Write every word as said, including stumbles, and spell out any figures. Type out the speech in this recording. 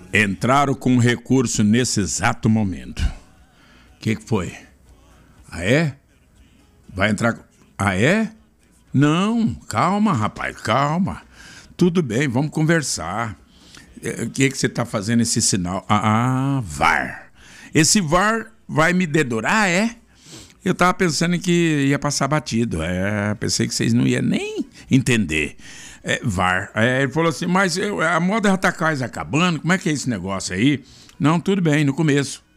Entraram com recurso nesse exato momento. O que, que foi? Ah, é? Vai entrar... Ah, é? Não, calma, rapaz, calma. Tudo bem, vamos conversar. O que, que você está fazendo esse sinal? Ah, V A R. Esse V A R vai me dedurar, é? Eu tava pensando que ia passar batido. É, pensei que vocês não iam nem entender. É, V A R. É, ele falou assim, mas eu, a moda já tá quase acabando, como é que é esse negócio aí? Não, tudo bem, no começo.